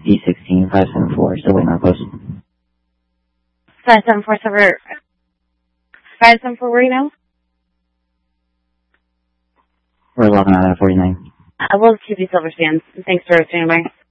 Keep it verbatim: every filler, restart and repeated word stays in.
D sixteen five seven four. Still waiting on post. Five seven four seven. Five seven four. Where are you now? We're logging out at forty nine. I will keep you Silver Sands. Thanks for standing by.